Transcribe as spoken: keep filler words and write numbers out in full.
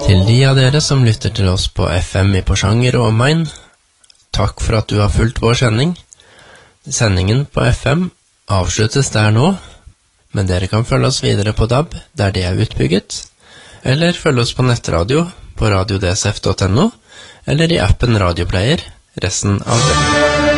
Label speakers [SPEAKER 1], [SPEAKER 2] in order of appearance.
[SPEAKER 1] Til de av dere som lytter til oss på F M i Porsanger og omegn, takk for at du har fulgt vår sending. Sendingen på F M avsluttes der nå, men dere kan følge oss videre på D A B, der det er utbygget, eller følge oss på nettradio på radio d s f punktum n o, eller i appen Radioplayer resten av døgnet.